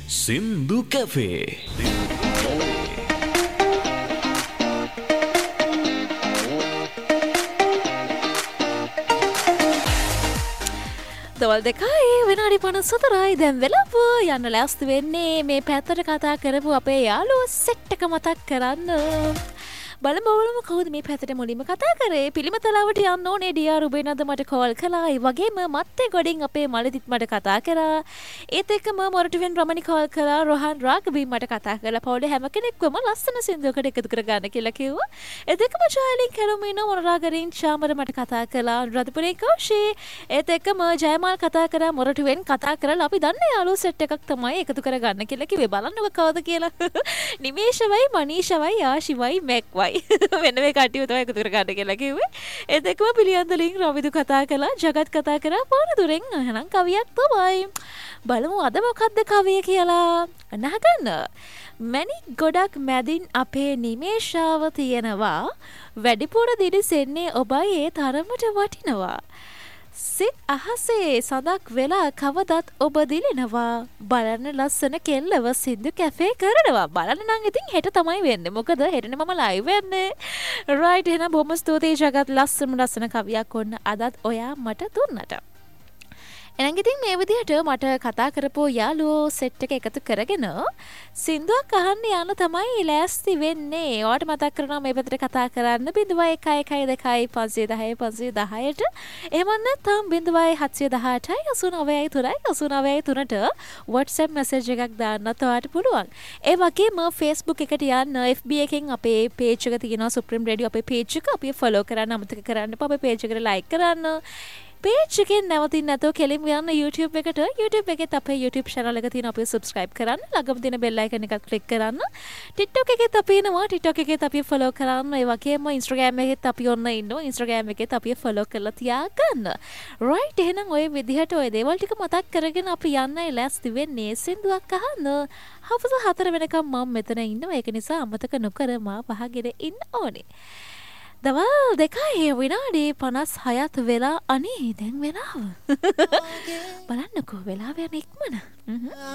සින්දු කැෆේ. දවල් දෙකයි විනාඩි 54යි දැන් වෙලාව යන්න ලෑස්ති වෙන්නේ මේ පැත්තට කතා කරපු අපේ යාළුවෝ සෙට් එක මතක් කරන්න. බලමු කවුද මේ පැත්තට මුලින්ම කතා කරේ? පිළිමතලාවට යන්න ඕනේ ඩියා රුබේනද මට කෝල් කළා. ඒ වගේම මත්තේ ගොඩින් අපේ මලදිත් මට කතා කරා. ඒත් එක්කම මොරටුවෙන් රමණි කෝල් කළා. රෝහන් රාගබී මට කතා කරලා පවුලේ හැම කෙනෙක්වම ලස්සන සින්දුවකට එකතු කරගන්න කියලා කිව්වා. ඒත් එක්කම ජයලින් කැලුමින මොනරාගරින් චාමර මට කතා කළා. රදපුරේ කෞෂී ඒත් එක්කම ජයමාල් කතා කරා. මොරටුවෙන් කතා කරලා අපි දන්නේ යාළුවෝ සෙට් එකක් තමයි එකතු කරගන්න කියලා කිව්වේ. බලන්නකො කවුද කියලා. නිමේෂවයි මනීෂවයි ආශිවයි මැක්වයි වෙන මේ කට්ටිය තමයි එකතු කරගන්න කියලා කිව්වේ. ඒත් එක්කම පිළියන්දලින් රවිදු කතා කළා. ජගත් කතා කරා. පානදුරෙන් එහෙනම් කවියක් තමයි. බලමු අද මොකක්ද කවිය කියලා. නහගන්න. මැණික් ගොඩක් මැදින් අපේ නිමේෂාව තියෙනවා. වැඩිපුර දිලිසෙන්නේ ඔබයි ඒ තරමට වටිනවා. සිත් අහසේ සඳක් වෙලා කවදත් ඔබ දිලිනවා. බලන්න ලස්සන කෙල්ලව සින්දු කැෆේ කරනවා. බලන්න නම් ඉතින් හෙට තමයි වෙන්නේ. මොකද හෙටනේ මම ලයිව් වෙන්නේ. රයිට් එහෙනම් බොහොම ස්තුතියි ජගත් ලස්සන කවියක් ඔන්න අදත් ඔයා මට දුන්නට. එහෙනම් ඉතින් මේ විදිහට මට කතා කරපු යාළුවෝ සෙට් එක එකතු කරගෙන සින්දුවක් අහන්න යන්න තමයි ලෑස්ති වෙන්නේ. ඔයාලට මතක් කරනවා මේ පැත්තට කතා කරන්න 0112 එහෙම නැත්නම් 0718 WhatsApp message එකක් දාන්නත් ඔයාලට පුළුවන්. ඒ වගේම Facebook එකට යන්න FB එකෙන් අපේ page එක තියෙනවා Supreme Radio අපේ page එක අපි follow කරන්න අමතක කරන්න එපා. අපේ page එකට like කරන්න. page එකෙන් නැවතින් නැතෝ කෙලින්ම යන්න YouTube එකට. YouTube එකෙත් අපේ YouTube channel එක තියෙනවා. අපි subscribe කරන්න. ළඟම තියෙන bell icon එකත් click කරන්න. TikTok එකෙත් අපි ඉනවා. TikTok එකෙත් අපි follow කරන්න. ඒ වගේම Instagram එකෙත් අපි ඔන්න ඉන්නවා. Instagram එකෙත් අපි follow කරලා තියාගන්න. right එහෙනම් ඔය විදිහට ඔය දේවල් ටික මතක් කරගෙන අපි යන්නයි ලෑස්ති වෙන්නේ සින්දුවක් අහන්න. හවස 4 වෙනකම් මම මෙතන ඉන්නවා. ඒක නිසා අමතක නොකර මා වහගෙන ඉන්න ඕනේ. දවල් දෙකයි විනාඩි 56ත් වෙලා අනේ දැන් වෙලාව බලන්නකෝ වෙලාව යන ඉක්මන